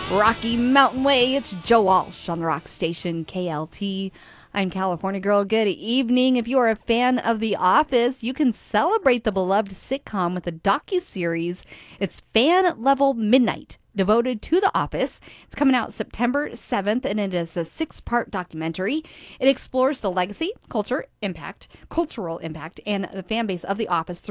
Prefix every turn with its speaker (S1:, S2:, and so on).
S1: Rocky Mountain Way. It's Joe Walsh on the rock station KLT. I'm California Girl. Good evening. If you are a fan of The Office, you can celebrate the beloved sitcom with a docuseries. It's Fan Level Midnight, devoted to The Office. It's coming out September 7th, and it is a 6-part documentary. It explores the legacy, cultural impact, and the fan base of The Office